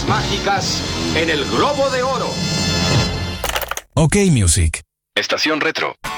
mágicas en el Globo de Oro. OK Music. Estación Retro.